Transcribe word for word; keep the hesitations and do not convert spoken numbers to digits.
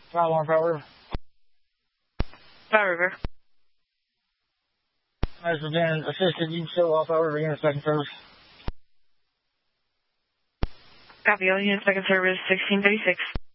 five one Powder River. Powder River. As we've been assisted, you can show off Powder River unit second service. Copy, all unit second service, sixteen thirty-six.